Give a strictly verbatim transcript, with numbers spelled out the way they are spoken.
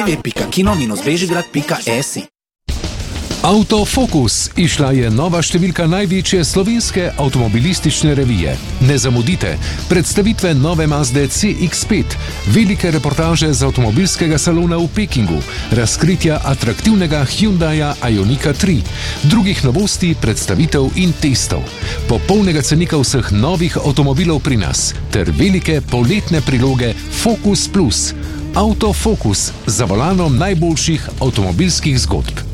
w w w pika kino bežigrad pika es. Autofokus, išla je nova številka največje slovenske avtomobilistične revije. Ne zamudite, predstavitve nove Mazde C X pet, velike reportaže z avtomobilskega salona v Pekingu, razkritja atraktivnega Hyundaija Ioniqa tri, drugih novosti, predstavitev in testov, popolnega cenika vseh novih avtomobilov pri nas, ter velike poletne priloge Focus Plus. Autofokus, za volanom najboljših avtomobilskih zgodb.